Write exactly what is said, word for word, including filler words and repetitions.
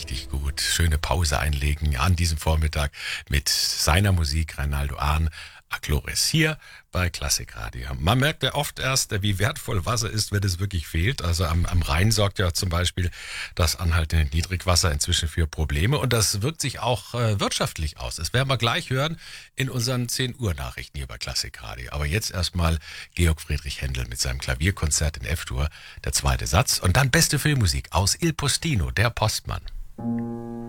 richtig gut. Schöne Pause einlegen an diesem Vormittag mit seiner Musik, Reinaldo Ahn, Achlores, hier bei Klassikradio. Man merkt ja oft erst, wie wertvoll Wasser ist, wenn es wirklich fehlt. Also am, am Rhein sorgt ja zum Beispiel das anhaltende Niedrigwasser inzwischen für Probleme und das wirkt sich auch äh, wirtschaftlich aus. Das werden wir gleich hören in unseren zehn Uhr Nachrichten hier bei Klassikradio. Aber jetzt erstmal Georg Friedrich Händel mit seinem Klavierkonzert in F-Dur, der zweite Satz und dann beste Filmmusik aus Il Postino, der Postmann.